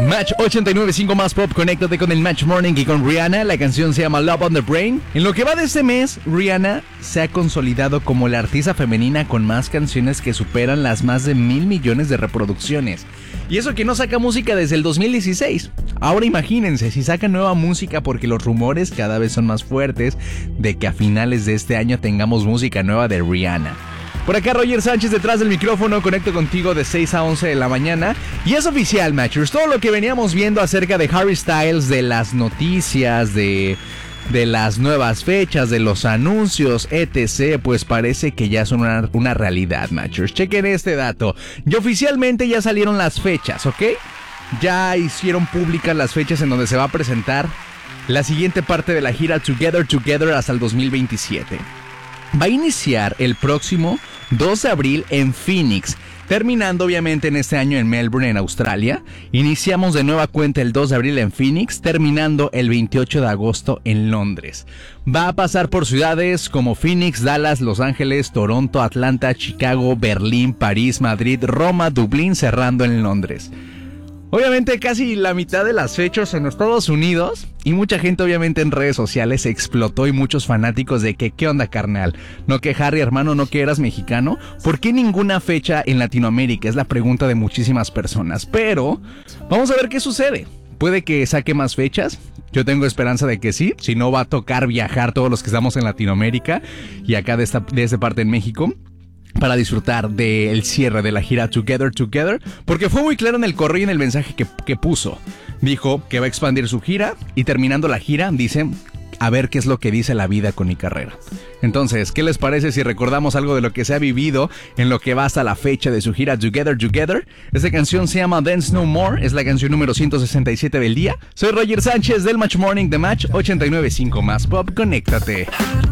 Match 89.5 más pop, conéctate con el Match Morning y con Rihanna. La canción se llama Love on the Brain. En lo que va de este mes, Rihanna se ha consolidado como la artista femenina con más canciones que superan las más de 1,000 millones de reproducciones. Y eso que no saca música desde el 2016. Ahora imagínense si saca nueva música, porque los rumores cada vez son más fuertes de que a finales de este año tengamos música nueva de Rihanna. Por acá Roger Sánchez detrás del micrófono, conecto contigo de 6 a 11 de la mañana. Y es oficial, Matchers, todo lo que veníamos viendo acerca de Harry Styles, de las noticias, de las nuevas fechas, de los anuncios, etc., pues parece que ya son una realidad, Matchers. Chequen este dato. Y oficialmente ya salieron las fechas, ¿ok? Ya hicieron públicas las fechas en donde se va a presentar la siguiente parte de la gira Together Together hasta el 2027. Va a iniciar el próximo 2 de abril en Phoenix, terminando obviamente en este año en Melbourne, en Australia. Iniciamos de nueva cuenta el 2 de abril en Phoenix, terminando el 28 de agosto en Londres. Va a pasar por ciudades como Phoenix, Dallas, Los Ángeles, Toronto, Atlanta, Chicago, Berlín, París, Madrid, Roma, Dublín, cerrando en Londres. Obviamente casi la mitad de las fechas en Estados Unidos, y mucha gente obviamente en redes sociales explotó, y muchos fanáticos de que ¿qué onda, carnal? ¿No que Harry, hermano, no que eras mexicano? ¿Por qué ninguna fecha en Latinoamérica? Es la pregunta de muchísimas personas, pero vamos a ver qué sucede. Puede que saque más fechas, yo tengo esperanza de que sí, si no va a tocar viajar todos los que estamos en Latinoamérica y acá de esta parte en México, para disfrutar del cierre de la gira Together Together, porque fue muy claro en el correo y en el mensaje que puso. Dijo que va a expandir su gira, y terminando la gira dice: a ver qué es lo que dice la vida con mi carrera. Entonces, ¿qué les parece si recordamos algo de lo que se ha vivido en lo que va hasta la fecha de su gira Together Together? Esta canción se llama Dance No More, es la canción número 167 del día. Soy Roger Sánchez del Match Morning de Match 89.5 más pop, conéctate.